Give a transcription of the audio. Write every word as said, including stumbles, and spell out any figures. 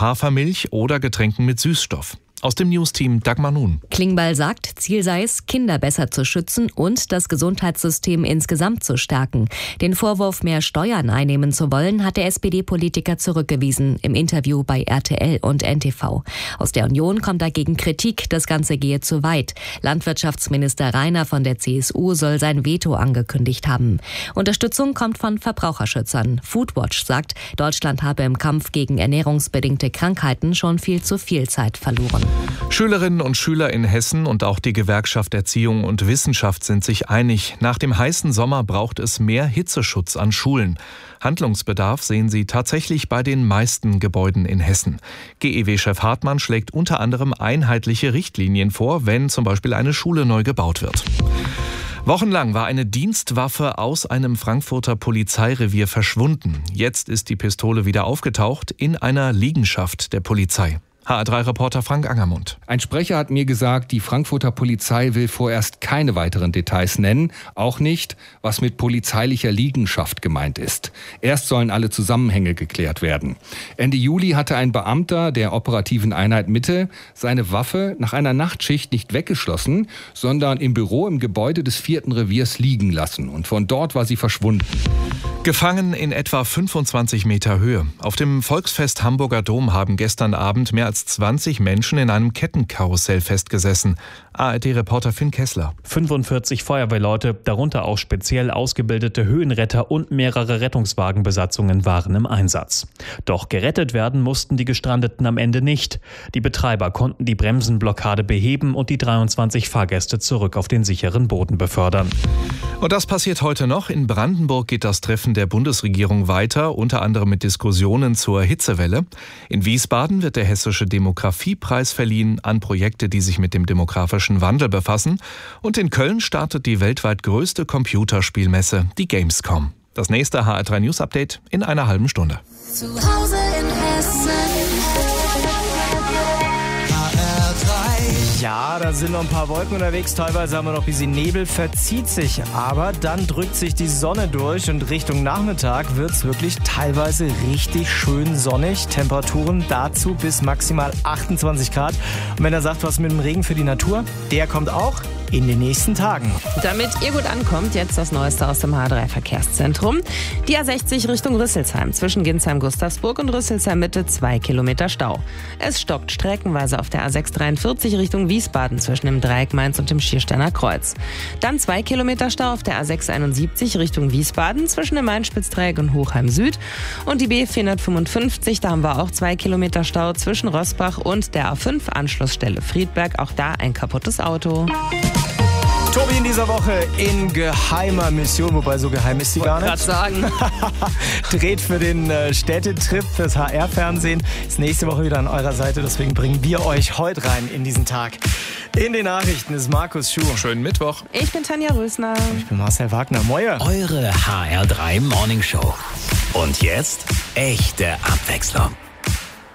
Hafermilch oder Getränken mit Süßstoff. Aus dem Newsteam Dagmar Nun. Klingbeil sagt, Ziel sei es, Kinder besser zu schützen und das Gesundheitssystem insgesamt zu stärken. Den Vorwurf, mehr Steuern einnehmen zu wollen, hat der S P D-Politiker zurückgewiesen im Interview bei R T L und N T V. Aus der Union kommt dagegen Kritik, das Ganze gehe zu weit. Landwirtschaftsminister Rainer von der C S U soll sein Veto angekündigt haben. Unterstützung kommt von Verbraucherschützern. Foodwatch sagt, Deutschland habe im Kampf gegen ernährungsbedingte Krankheiten schon viel zu viel Zeit verloren. Schülerinnen und Schüler in Hessen und auch die Gewerkschaft Erziehung und Wissenschaft sind sich einig. Nach dem heißen Sommer braucht es mehr Hitzeschutz an Schulen. Handlungsbedarf sehen sie tatsächlich bei den meisten Gebäuden in Hessen. G E W-Chef Hartmann schlägt unter anderem einheitliche Richtlinien vor, wenn zum Beispiel eine Schule neu gebaut wird. Wochenlang war eine Dienstwaffe aus einem Frankfurter Polizeirevier verschwunden. Jetzt ist die Pistole wieder aufgetaucht in einer Liegenschaft der Polizei. H R drei Reporter Frank Angermund. Ein Sprecher hat mir gesagt, die Frankfurter Polizei will vorerst keine weiteren Details nennen, auch nicht, was mit polizeilicher Liegenschaft gemeint ist. Erst sollen alle Zusammenhänge geklärt werden. Ende Juli hatte ein Beamter der operativen Einheit Mitte seine Waffe nach einer Nachtschicht nicht weggeschlossen, sondern im Büro im Gebäude des vierten Reviers liegen lassen. Und von dort war sie verschwunden. Gefangen in etwa fünfundzwanzig Meter Höhe. Auf dem Volksfest Hamburger Dom haben gestern Abend mehr als zwanzig Menschen in einem Kettenkarussell festgesessen. A R D-Reporter Finn Kessler. fünfundvierzig Feuerwehrleute, darunter auch speziell ausgebildete Höhenretter und mehrere Rettungswagenbesatzungen waren im Einsatz. Doch gerettet werden mussten die Gestrandeten am Ende nicht. Die Betreiber konnten die Bremsenblockade beheben und die dreiundzwanzig Fahrgäste zurück auf den sicheren Boden befördern. Und das passiert heute noch. In Brandenburg geht das Treffen der Bundesregierung weiter, unter anderem mit Diskussionen zur Hitzewelle. In Wiesbaden wird der Hessische Demografiepreis verliehen an Projekte, die sich mit dem demografischen Wandel befassen. Und in Köln startet die weltweit größte Computerspielmesse, die Gamescom. Das nächste H R drei News Update in einer halben Stunde. Zu Hause in Hessen. Ja, da sind noch ein paar Wolken unterwegs. Teilweise haben wir noch ein bisschen Nebel, verzieht sich. Aber dann drückt sich die Sonne durch und Richtung Nachmittag wird es wirklich teilweise richtig schön sonnig. Temperaturen dazu bis maximal achtundzwanzig Grad. Und wenn er sagt, was mit dem Regen für die Natur, der kommt auch in den nächsten Tagen. Damit ihr gut ankommt, jetzt das Neueste aus dem H R drei Verkehrszentrum. Die A sechzig Richtung Rüsselsheim, zwischen Ginsheim-Gustavsburg und Rüsselsheim-Mitte zwei Kilometer Stau. Es stockt streckenweise auf der A sechs dreiundvierzig Richtung Wiesbaden, zwischen dem Dreieck Mainz und dem Schiersteiner Kreuz. Dann zwei Kilometer Stau auf der A sechs einundsiebzig Richtung Wiesbaden, zwischen dem Main-Spitz-Dreieck und Hochheim Süd. Und die B vierhundertfünfundfünfzig, da haben wir auch zwei Kilometer Stau zwischen Rossbach und der A fünf Anschlussstelle Friedberg. Auch da ein kaputtes Auto. Tobi in dieser Woche in geheimer Mission, wobei so geheim ist sie gar nicht. Ich wollte gerade sagen. Dreht für den äh, Städtetrip fürs H R-Fernsehen. Ist nächste Woche wieder an eurer Seite, deswegen bringen wir euch heute rein in diesen Tag. In den Nachrichten ist Markus Schuh. Schönen Mittwoch. Ich bin Tanja Rösner. Ich bin Marcel Wagner. Moje. Eure H R drei Morning Show. Und jetzt echte Abwechslung.